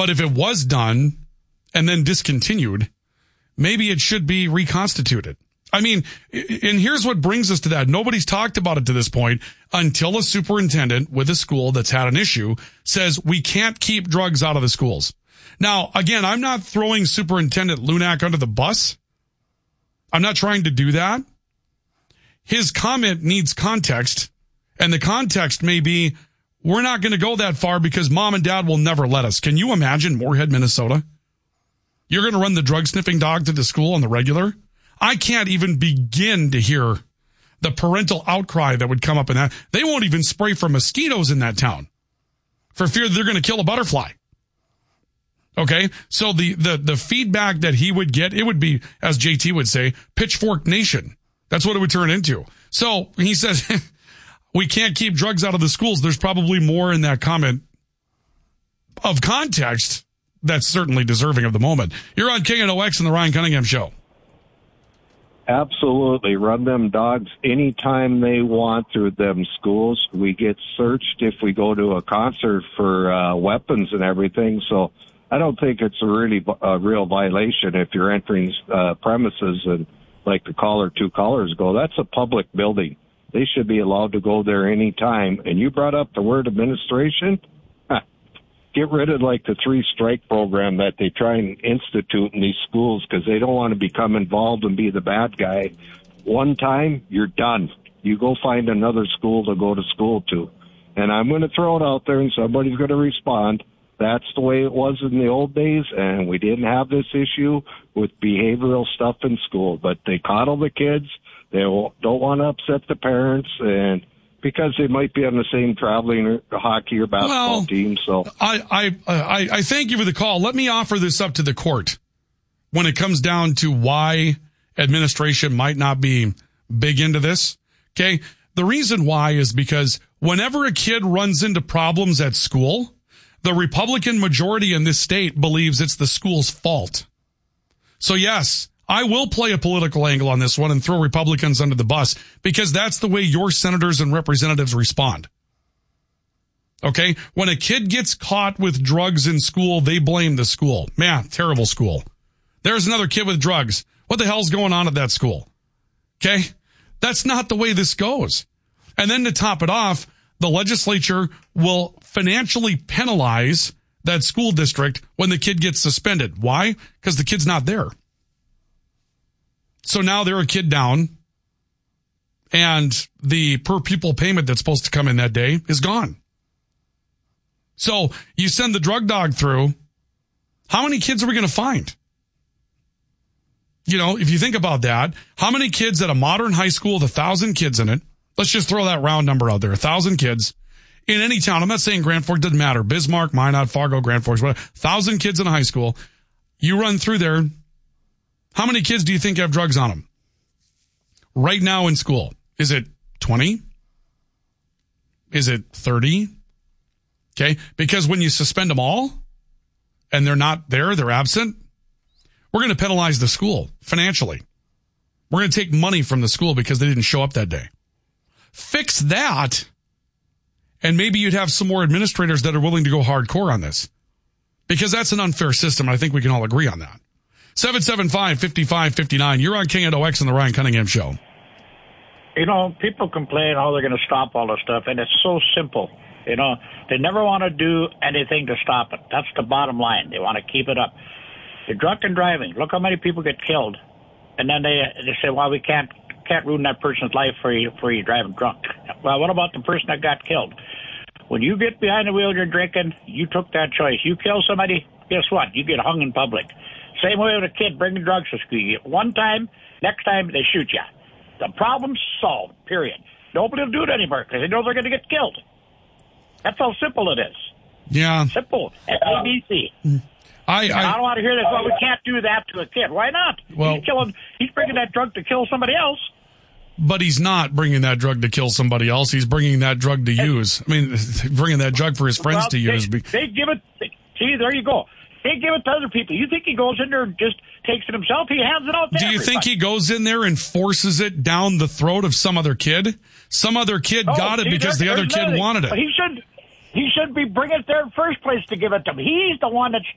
But if it was done and then discontinued, maybe it should be reconstituted. I mean, and here's what brings us to that. Nobody's talked about it to this point until a superintendent with a school that's had an issue says we can't keep drugs out of the schools. Now, again, I'm not throwing Superintendent Lunak under the bus. I'm not trying to do that. His comment needs context, and the context may be, we're not going to go that far because mom and dad will never let us. Can you imagine Moorhead, Minnesota? You're going to run the drug-sniffing dog to the school on the regular? I can't even begin to hear the parental outcry that would come up in that. They won't even spray for mosquitoes in that town for fear that they're going to kill a butterfly. Okay, so the feedback that he would get, it would be, as JT would say, Pitchfork Nation. That's what it would turn into. So he says, we can't keep drugs out of the schools. There's probably more in that comment of context that's certainly deserving of the moment. You're on KNOX and the Ryan Cunningham Show. Absolutely. Run them dogs anytime they want through them schools. We get searched if we go to a concert for weapons and everything. So I don't think it's a real violation if you're entering premises and like the caller, two callers ago. That's a public building. They should be allowed to go there anytime. And you brought up the word administration. Get rid of like the 3-strike program that they try and institute in these schools because they don't want to become involved and be the bad guy. One time, you're done. You go find another school to go to school to. And I'm going to throw it out there and somebody's going to respond. That's the way it was in the old days, and we didn't have this issue with behavioral stuff in school. But they coddle the kids. They don't want to upset the parents, and because they might be on the same traveling hockey or basketball team. So I thank you for the call. Let me offer this up to the court when it comes down to why administration might not be big into this. Okay. The reason why is because whenever a kid runs into problems at school, the Republican majority in this state believes it's the school's fault. So yes, I will play a political angle on this one and throw Republicans under the bus because that's the way your senators and representatives respond. Okay? When a kid gets caught with drugs in school, they blame the school. Man, terrible school. There's another kid with drugs. What the hell's going on at that school? Okay? That's not the way this goes. And then to top it off, the legislature will financially penalize that school district when the kid gets suspended. Why? Because the kid's not there. So now they're a kid down, and the per pupil payment that's supposed to come in that day is gone. So you send the drug dog through, how many kids are we going to find? You know, if you think about that, how many kids at a modern high school with 1,000 kids in it, let's just throw that round number out there, 1,000 kids in any town. I'm not saying Grand Forks, doesn't matter. Bismarck, Minot, Fargo, Grand Forks, whatever, 1,000 kids in a high school. You run through there. How many kids do you think have drugs on them right now in school? Is it 20? Is it 30? Okay. Because when you suspend them all and they're not there, they're absent, we're going to penalize the school financially. We're going to take money from the school because they didn't show up that day. Fix that, and maybe you'd have some more administrators that are willing to go hardcore on this because that's an unfair system. I think we can all agree on that. 775-5559. You're on KNOX and the Ryan Cunningham Show. You know, people complain how they're going to stop all this stuff, and it's so simple. You know, they never want to do anything to stop it. That's the bottom line. They want to keep it up. You're drunk and driving. Look how many people get killed. And then they say, well, we can't ruin that person's life for you driving drunk. Well, what about the person that got killed? When you get behind the wheel and you're drinking, you took that choice. You kill somebody, guess what? You get hung in public. Same way with a kid bringing drugs to school. You get one time, next time they shoot you. The problem's solved, period. Nobody will do it anymore because they know they're going to get killed. That's how simple it is. Yeah. Simple. ABC. I don't want to hear this. Well, we can't do that to a kid. Why not? Well, he's bringing that drug to kill somebody else. But he's not bringing that drug to kill somebody else. He's bringing that drug to use. I mean, bringing that drug for his friends to use. They give it. See, there you go. They give it to other people. You think he goes in there and just takes it himself? He hands it out to everybody. Do you think he goes in there and forces it down the throat of some other kid? Some other kid got it because the other kid wanted it. But he should be bringing it there in the first place to give it to him. He's the one that's